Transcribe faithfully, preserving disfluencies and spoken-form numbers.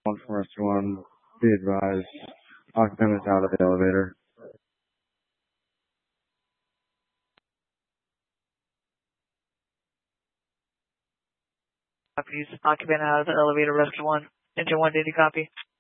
One from Rescue One, be advised, occupant is out of the elevator. Copies. Occupant out of the elevator, Rescue One. Engine One, did you copy?